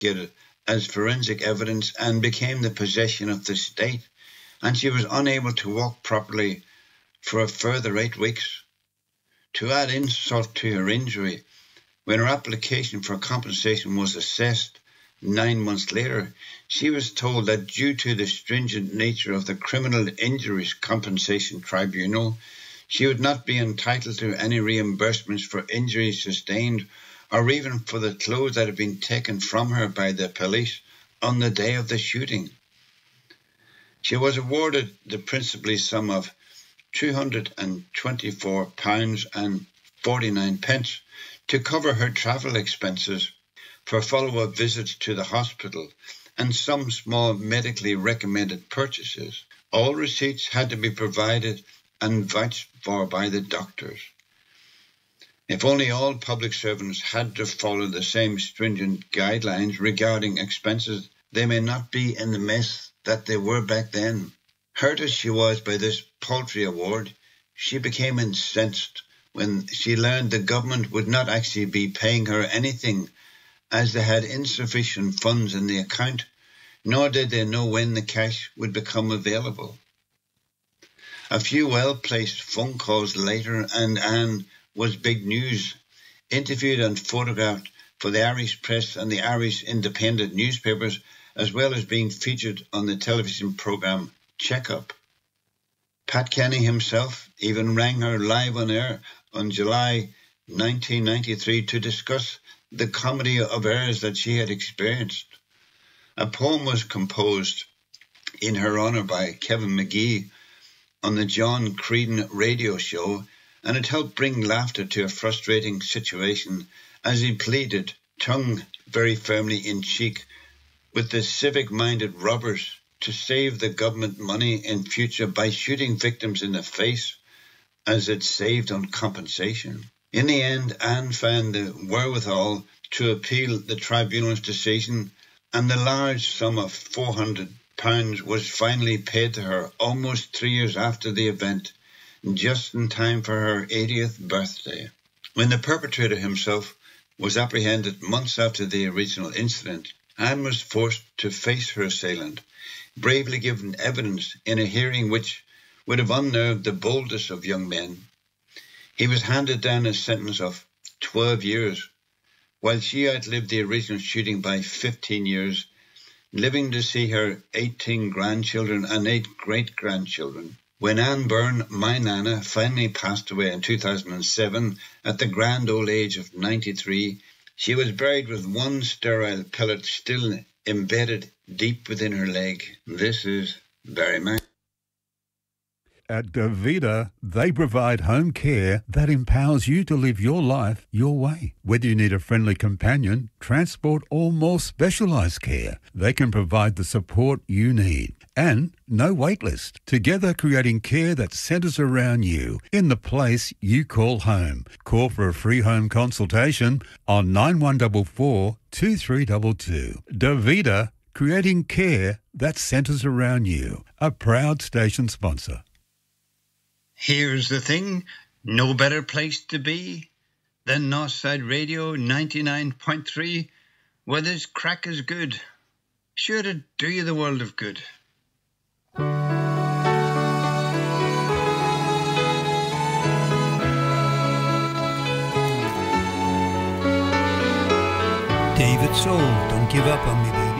investigated as forensic evidence and became the possession of the state, and she was unable to walk properly for a further 8 weeks. To add insult to her injury, when her application for compensation was assessed 9 months later, she was told that due to the stringent nature of the Criminal Injuries Compensation Tribunal, she would not be entitled to any reimbursements for injuries sustained or even for the clothes that had been taken from her by the police on the day of the shooting. She was awarded the princely sum of £224.49 to cover her travel expenses for follow-up visits to the hospital and some small medically recommended purchases. All receipts had to be provided and vouched for by the doctors. If only all public servants had to follow the same stringent guidelines regarding expenses, they may not be in the mess that they were back then. Hurt as she was by this paltry award, she became incensed when she learned the government would not actually be paying her anything, as they had insufficient funds in the account, nor did they know when the cash would become available. A few well-placed phone calls later, and Anne was big news, interviewed and photographed for the Irish Press and the Irish Independent newspapers, as well as being featured on the television programme Check-Up. Pat Kenny himself even rang her live on air on July 1993 to discuss the comedy of errors that she had experienced. A poem was composed in her honour by Kevin McGee on the John Creedon radio show, and it helped bring laughter to a frustrating situation as he pleaded, tongue very firmly in cheek, with the civic-minded robbers to save the government money in future by shooting victims in the face as it saved on compensation. In the end, Anne found the wherewithal to appeal the tribunal's decision, and the large sum of £400 was finally paid to her almost 3 years after the event, just in time for her 80th birthday. When the perpetrator himself was apprehended months after the original incident, Anne was forced to face her assailant, bravely giving evidence in a hearing which would have unnerved the boldest of young men. He was handed down a sentence of 12 years, while she outlived the original shooting by 15 years, living to see her 18 grandchildren and 8 great-grandchildren. When Anne Byrne, my Nana, finally passed away in 2007 at the grand old age of 93, she was buried with one sterile pellet still embedded deep within her leg. This is Barry Mac. At Davida, they provide home care that empowers you to live your life your way. Whether you need a friendly companion, transport, or more specialised care, they can provide the support you need. And no wait list. Together creating care that centres around you in the place you call home. Call for a free home consultation on 9144 2322. Davida, creating care that centres around you. A proud station sponsor. Here's the thing, no better place to be than Northside Radio 99.3, where this crack is good, sure to do you the world of good. David Soul, don't give up on me, baby.